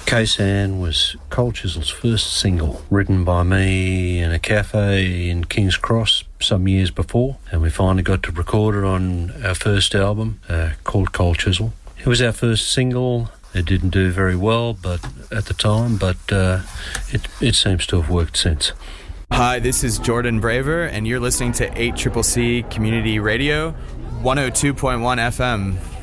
Kaysan was Cold Chisel's first single, written by me in a cafe in King's Cross some years before, and we finally got to record it on our first album called Cold Chisel. It was our first single. It didn't do very well at the time, but it seems to have worked since. Hi, this is Jordan Braver, and you're listening to 8CCC Community Radio, 102.1 FM.